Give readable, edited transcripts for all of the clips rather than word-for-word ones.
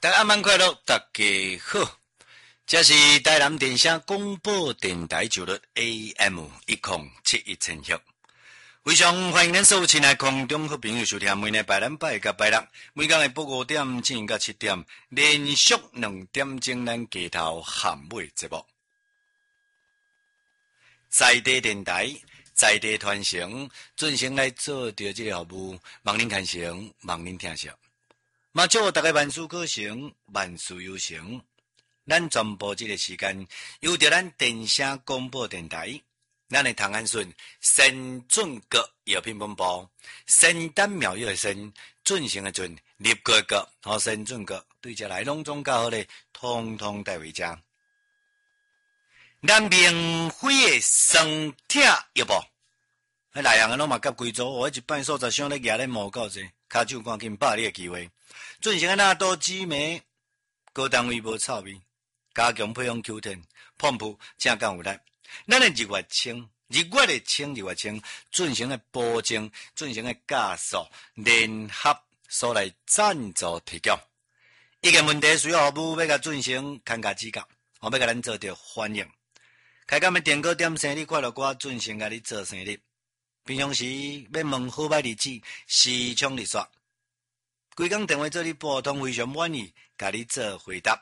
大家晚快乐，大家好。这是台南电声广播电台九律 AM1071千赫。非常欢迎咱所有亲爱空中好朋友收听每日拜拜甲拜六，每天的晡5点至到7点，连续2点钟咱街头喊尾节目。在地电台，在地传承，准时来做着这个服务，望您看成，望您听惜。嘛，祝大家万事可成，万事有成。咱全部这个时间，由着咱电声广播电台，咱的唐安顺神准阁药品本部，神丹妙药的神，准成的准，立国阁和神准阁，对这来拢总较好咧，通通带回家。咱明辉的酸痛药部，迄内行拢嘛甲规组，我一摆所在想咧举咧毛到济，骹手赶紧把你的机会。准成的纳多紫梅，高单位无臭味，加强配方 Q10， pomp 正敢有力。咱的日月清，日月清，准成的保证，准成的加速联合所来赞助提供。一个问题需要服务，要甲准成看家指教，我要甲咱做着反应。开工的电糕点生日快乐歌，准成甲你做生日。平常时要问好歹日子，时常日刷。规工电话做你拨通，非常满意，甲你做回答。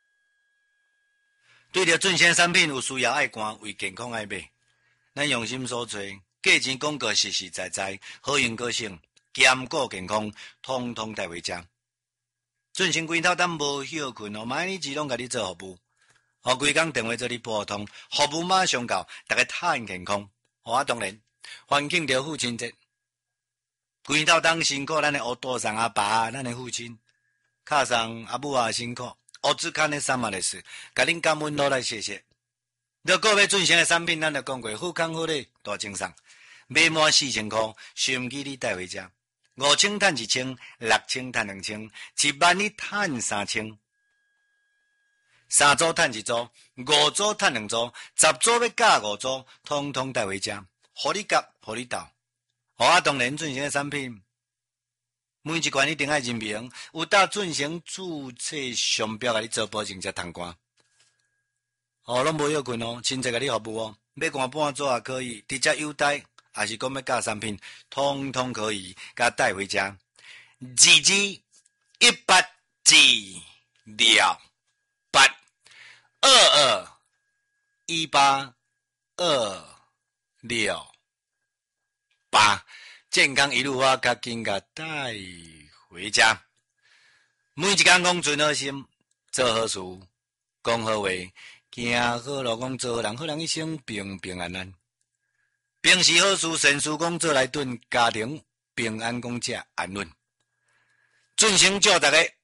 对着准成产品有需要爱看，为健康爱买，咱用心所做，价钱广告实实在在，好用个性，兼顾健康，通通带回家。准成规头当无休困哦，每日只拢甲你做服务，规工电话做你拨通，服务马上到，大家趁健康。当然，欢庆着父亲节。规头当辛苦，咱的乌多上阿爸，咱的父亲，卡上阿母啊辛苦，乌子看的三万的事，甲恁感恩落来谢谢。若个要准成的产品，咱就讲过，好康好礼，大精送，买满4000块，收机你带回家，5000赚1000，6000赚2000，1万你赚3000，3组赚1组，5组赚2组，10组要加5组，通通带回家，互你夹，互你斗。当然准成的产品，每一罐一定爱认明，有打准成注册商标，甲你做保证才通关。拢无要困哦，亲自甲你服务哦，要关半组也可以，直接优待，还是讲要加产品，通通可以，甲带回家。118健康一路花，较紧甲带回家。每一天讲存好心，做好事，讲好话，行好路，讲做好人，好人一生平平安安。平时好事善事讲做来顿，家庭平安讲遮安稳。准成祝大家